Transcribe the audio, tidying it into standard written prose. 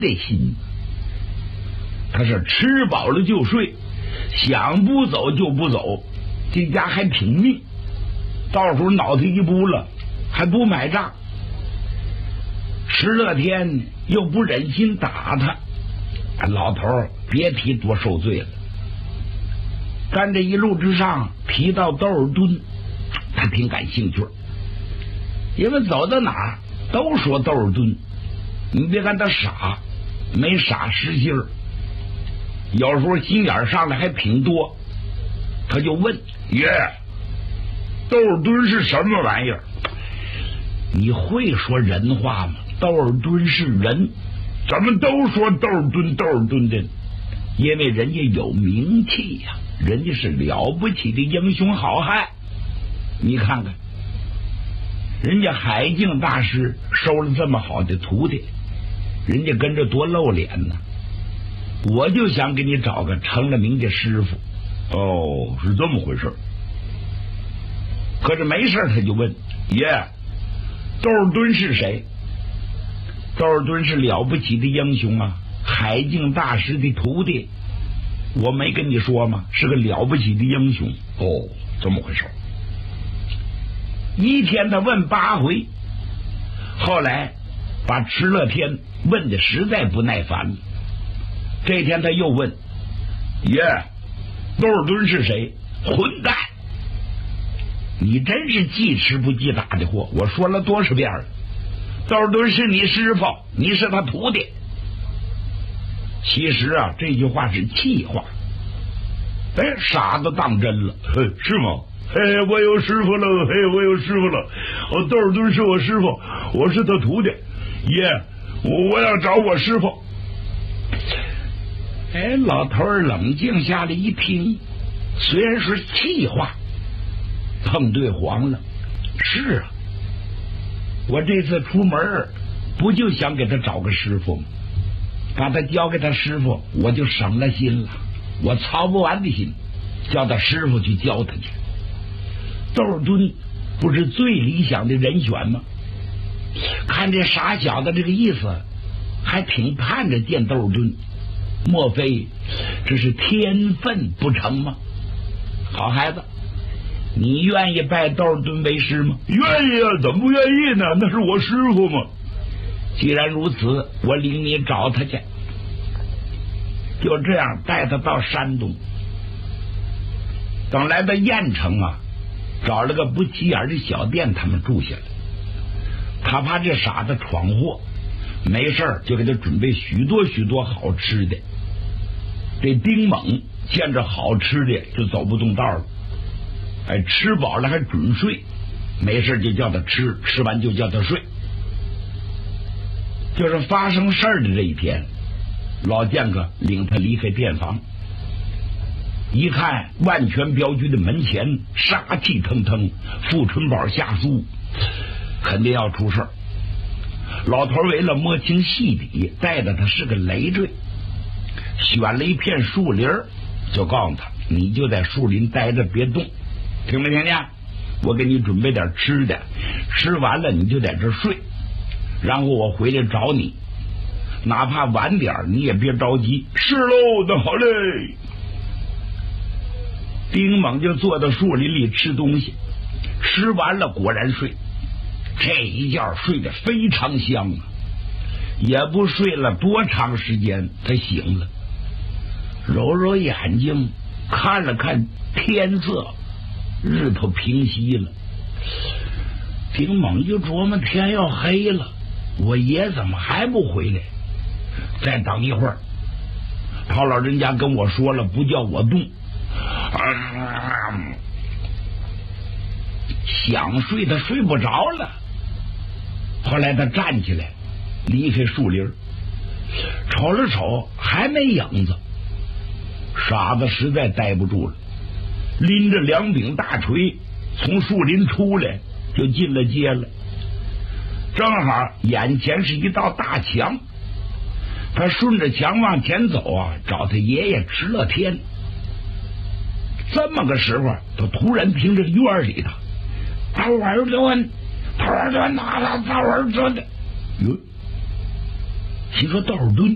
这心，他是吃饱了就睡，想不走就不走，这家还挺命，到时候脑袋一不了还不买账。石乐天又不忍心打他，老头别提多受罪了。干这一路之上提到窦尔敦，他挺感兴趣，因为走到哪儿都说窦尔敦。你别看他傻，没傻实心儿，有时候心眼上来还挺多。他就问爷，窦尔敦是什么玩意儿？你会说人话吗？窦尔敦是人，咱们都说窦尔敦窦尔敦的，因为人家有名气呀，人家是了不起的英雄好汉。你看看人家海静大师收了这么好的徒弟，人家跟着多露脸呢。我就想给你找个成了名的师傅。哦，是这么回事。可是没事他就问爷，窦尔敦是谁？窦尔敦是了不起的英雄啊，海静大师的徒弟。我没跟你说吗？是个了不起的英雄。哦，这么回事。一天他问8回，后来把池乐天问的实在不耐烦了。这天他又问爷，窦尔敦是谁？混蛋！你真是记吃不记打的货，我说了多少遍了，窦尔敦是你师傅，你是他徒弟。其实啊，这句话是气话。傻子当真了，是吗？我有师傅了，我有师傅了。窦尔敦是我师傅，我是他徒弟。爷，我要找我师傅。老头儿冷静下来一听，虽然是气话，碰对黄了。是啊，我这次出门不就想给他找个师傅吗？把他交给他师傅，我就省了心了。我操不完的心，叫他师傅去教他去。窦尔敦不是最理想的人选吗？看这傻小子这个意思，还挺盼着见窦尔敦。莫非这是天分不成吗？好孩子，你愿意拜窦尔敦为师吗？愿意啊，怎么不愿意呢？那是我师傅嘛。既然如此，我领你找他去。就这样带他到山东。等来到郾城啊，找了个不起眼的小店，他们住下来。他怕这傻子闯祸，没事就给他准备许多许多好吃的。这丁猛见着好吃的就走不动道了，吃饱了还准睡，没事就叫他吃，吃完就叫他睡。就是发生事儿的这一天，老剑客领他离开店房，一看万全镖局的门前杀气腾腾，富春宝下书，肯定要出事儿。老头为了摸清细底，带着他是个累赘，选了一片树林，就告诉他，你就在树林待着别动，听没听见？我给你准备点吃的，吃完了你就在这睡，然后我回来找你，哪怕晚点你也别着急。是喽，那好嘞。丁猛就坐到树林里吃东西，吃完了果然睡，这一觉睡得非常香啊，也不睡了多长时间，他醒了，揉揉眼睛，看了看天色，日头平西了。丁猛就琢磨，天要黑了，我爷怎么还不回来？再等一会儿，陶老人家跟我说了，不叫我动。想睡他睡不着了。后来他站起来离开树林，瞅了瞅还没影子，傻子实在待不住了，拎着2柄大锤从树林出来，就进了街了。正好眼前是一道大墙，他顺着墙往前走啊，找他爷爷池乐天。这么个时候，他突然听这个院里头窦尔敦，窦尔敦哪了窦尔敦的，哟，心说窦尔敦